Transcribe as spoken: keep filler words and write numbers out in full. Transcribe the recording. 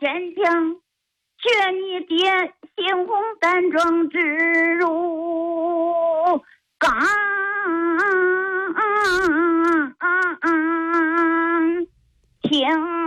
坚强，学你爹心红胆壮直如钢。听